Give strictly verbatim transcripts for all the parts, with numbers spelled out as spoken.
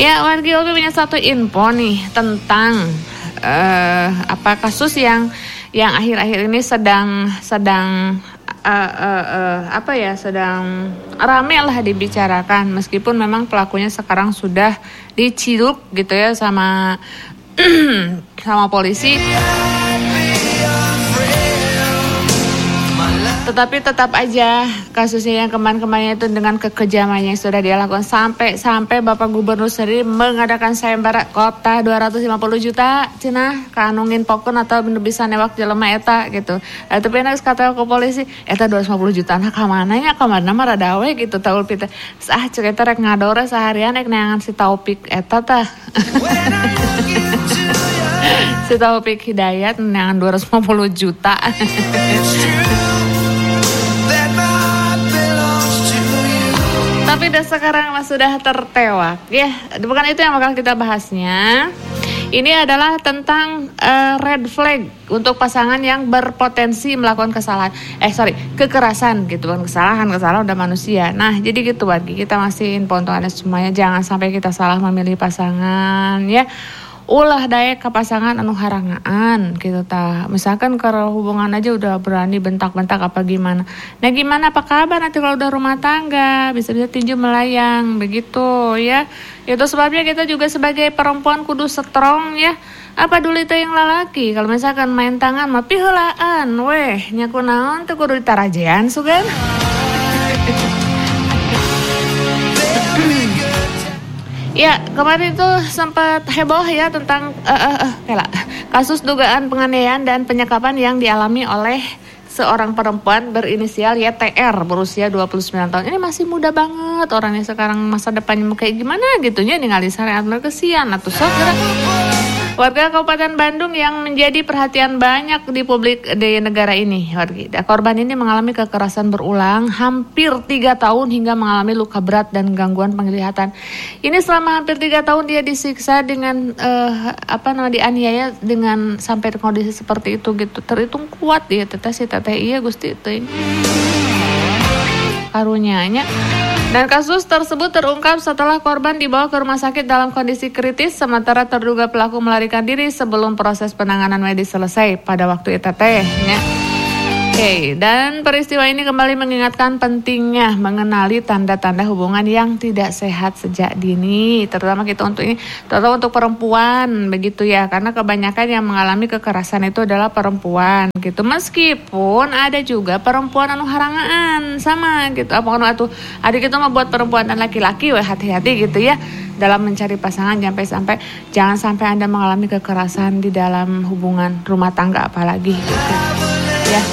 Ya, wargi Obi punya satu info nih tentang uh, apa kasus yang yang akhir-akhir ini sedang sedang uh, uh, uh, apa ya sedang rame lah dibicarakan, meskipun memang pelakunya sekarang sudah diciduk gitu ya sama sama polisi. Tetapi tetap aja kasusnya yang kemarin-kemarin itu dengan kekejamannya yang sudah dia lakukan, sampai sampai Bapak Gubernur sendiri mengadakan sayembara kota dua ratus lima puluh juta cenah kanungin pokon atau bisa newak jelema eta gitu. Eh, tapi enak kata ke polisi eta dua ratus lima puluh juta nah ka mana nya ka mana mah rada we gitu Taufik teh. Ah ceuk eta rek ngadore seharian rek neangan si Taufik eta tah. Si Taufik Hidayat neangan dua ratus lima puluh juta. Tapi dah sekarang mas sudah tertewak ya, bukan itu yang bakal kita bahasnya. Ini adalah tentang uh, red flag untuk pasangan yang berpotensi melakukan kesalahan eh sorry kekerasan gitu, kan kesalahan kesalahan udah manusia. Nah jadi gitu bagi kita masih info untuk anda semuanya, jangan sampai kita salah memilih pasangan ya. Ulah daek ke pasangan anu harangaan gitu tah. Misalkan kalau hubungan aja udah berani bentak-bentak apa gimana. Nah gimana apa kabar nanti kalau udah rumah tangga, bisa-bisa tinju melayang begitu ya. Itu sebabnya kita juga sebagai perempuan kudu strong ya. Apa dulu itu yang lalaki. Kalau misalkan main tangan mah piheulaan weh nya kunaon teh kudu ditarajean sugan. Ya, kemarin itu sempat heboh ya tentang uh, uh, uh, kela, kasus dugaan penganiayaan dan penyekapan yang dialami oleh seorang perempuan berinisial Y T R berusia dua puluh sembilan tahun. Ini masih muda banget orangnya, sekarang masa depannya mau kayak gimana gitu nya ningali sareat kesian atuh sok. Warga Kabupaten Bandung yang menjadi perhatian banyak di publik di negara ini. Warga korban ini mengalami kekerasan berulang hampir tiga tahun hingga mengalami luka berat dan gangguan penglihatan. Ini selama hampir tiga tahun dia disiksa dengan uh, apa namanya dianiaya dengan sampai kondisi seperti itu gitu. Terhitung kuat dia teteh si teteh iya Gusti teuing. Karunyanya. Dan kasus tersebut terungkap setelah korban dibawa ke rumah sakit dalam kondisi kritis, sementara terduga pelaku melarikan diri sebelum proses penanganan medis selesai pada waktu itu tehnya. Oke, dan peristiwa ini kembali mengingatkan pentingnya mengenali tanda-tanda hubungan yang tidak sehat sejak dini, terutama kita untuk ini, terutama untuk perempuan begitu ya, karena kebanyakan yang mengalami kekerasan itu adalah perempuan gitu. Meskipun ada juga perempuan anu harangaan sama gitu. Apa anu atuh adik itu mah buat perempuan dan laki-laki weh hati-hati gitu ya dalam mencari pasangan, sampai-sampai jangan sampai Anda mengalami kekerasan di dalam hubungan rumah tangga apalagi gitu. Ya.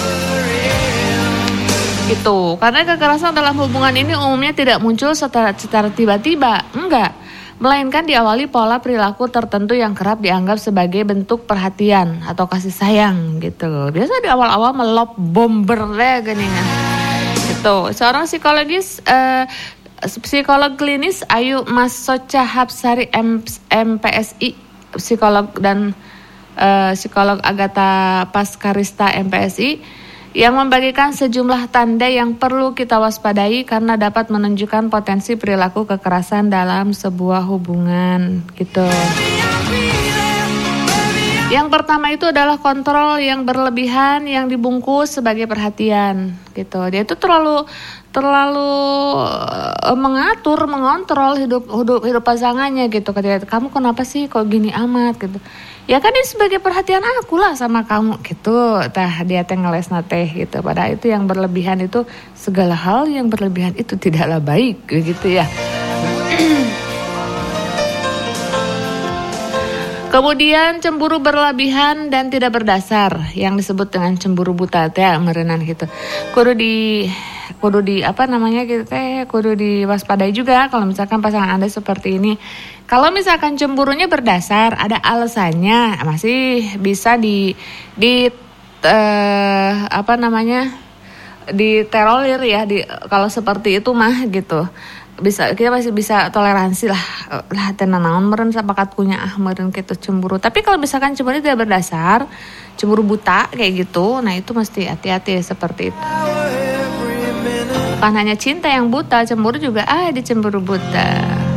Itu karena kekerasan dalam hubungan ini umumnya tidak muncul secara, secara tiba-tiba, enggak, melainkan diawali pola perilaku tertentu yang kerap dianggap sebagai bentuk perhatian atau kasih sayang gitu. Biasa di awal-awal melop bomber deh gini kan. Gitu. Seorang psikologis eh, psikolog klinis Ayu Mas Socha Hapsari M- MPSI, psikolog dan eh, psikolog Agatha Paskarista M P S I yang membagikan sejumlah tanda yang perlu kita waspadai karena dapat menunjukkan potensi perilaku kekerasan dalam sebuah hubungan gitu. Yang pertama itu adalah kontrol yang berlebihan yang dibungkus sebagai perhatian gitu. Dia itu terlalu terlalu uh, mengatur, mengontrol hidup hidup hidup pasangannya gitu. Ketika kamu kenapa sih kok gini amat gitu. Ya kan ini sebagai perhatian aku lah sama kamu gitu. Tah dia teh ngelesna teh gitu. Padahal itu yang berlebihan itu, segala hal yang berlebihan itu tidaklah baik gitu ya. Kemudian cemburu berlebihan dan tidak berdasar yang disebut dengan cemburu buta teh merenan gitu. Kudu di kudu di apa namanya gitu teh kudu diwaspadai juga kalau misalkan pasangan Anda seperti ini. Kalau misalkan cemburunya berdasar, ada alasannya, masih bisa di di uh, apa namanya? diterolir ya di kalau seperti itu mah gitu. Bisa kita masih bisa toleransi lah lah tenan naon meureun sabakat kunya ah meureun kitu cemburu. Tapi kalau misalkan cemburu tidak berdasar, cemburu buta kayak gitu, nah itu mesti hati-hati seperti itu. Bukan hanya cinta yang buta, cemburu juga ah di cemburu buta.